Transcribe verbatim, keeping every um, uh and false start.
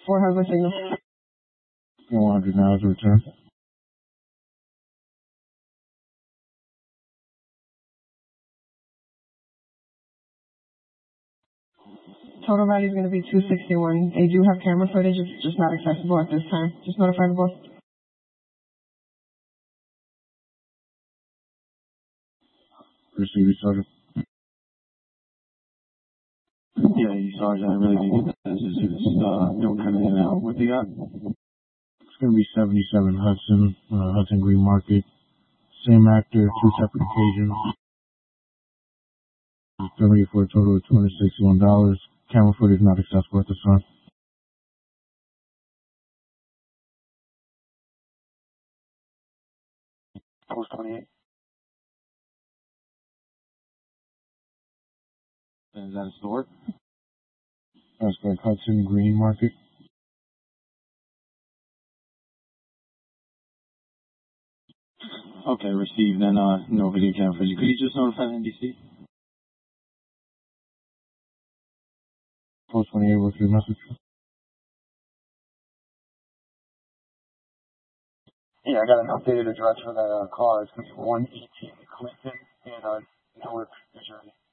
four hundred signal. four hundred now is return. Total value is going to be two sixty-one. They do have camera footage. It's just not accessible at this time. Just notify the boss. Receive it, Sergeant. Yeah, you Sergeant. I really didn't get that. It's just uh, don't come in and out. What they got? It's going to be seventy-seven Hudson, uh, Hudson Green Market. Same actor, two separate occasions. Terminated for a total of two hundred sixty-one dollars. Camera footage not accessible at this time. Post twenty-eight. Is that a store? That's correct. Hudson Green Market. Okay, received. Then uh, no video camera footage. Could you just notify the N B C? Post twenty-eight, what's your message? Yeah, I got an updated address for that uh, car. It's one eighteen Clinton in uh, Newark, New Jersey.